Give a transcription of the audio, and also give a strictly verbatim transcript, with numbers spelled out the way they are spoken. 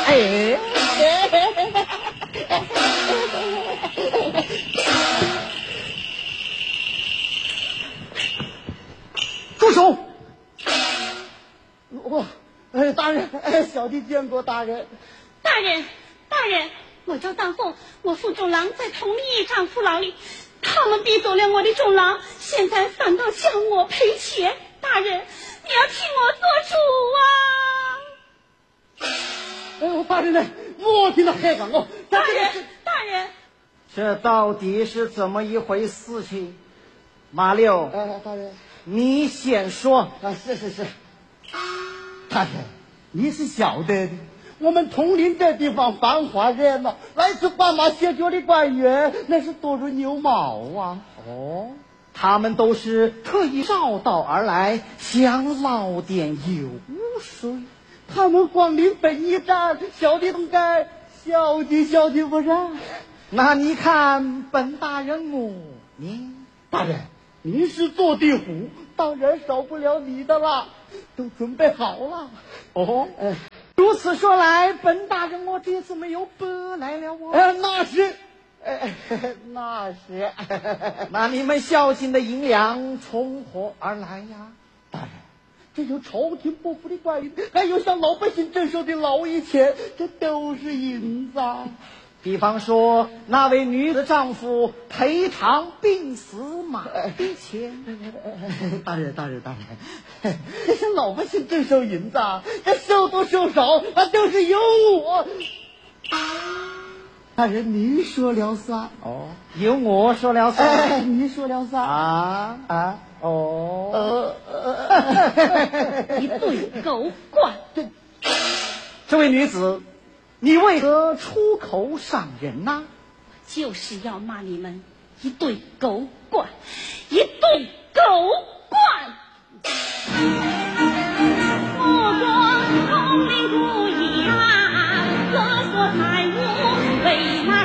哎，住手！ 我，哎，大人，哎，小弟见过大人。 大人，大人，我叫大凤，我父众郎在同一丈夫牢里，他们逼走了我的众郎，现在反倒向我赔钱。大人，你要替我做主啊！ 哎，我大人呢？我听到海港哦， 大人，大人， 这到底是怎么一回事情？马六， 哎，大人， 你先说。 啊，是是是，大人，你是晓得的。我们铜陵这地方繁华热闹，来自斑马线脚的官员那是多如牛毛啊！ 哦，他们都是特意绕道而来，想捞点油水。 他们光临本一站，小弟应该小弟小弟不让。 那你看本大人我呢？ 大人，您是坐地虎，当然少不了你的啦，都准备好了。 哦，呃如此说来，本大人我这次没有白来了哦。 哎，那是，哎，那是。 那你们孝敬的银两从何而来呀？ 大人，这有朝廷拨付的官员，还有向老百姓征收的劳役钱，这都是银子啊。 比方说，那位女子丈夫赔偿病死马的钱。 大人，大人，大人，这向老百姓征收银子，这收多收少，啊，都是由我。大人，您说了算。 哦，由我说了算。 哎，您说了算。 啊啊哦。 呃、一对狗官。 这这位女子，你为何出口伤人呢？ 就是要骂你们一对狗官，一对狗官！我国铜陵主义啊，勒索财物，为难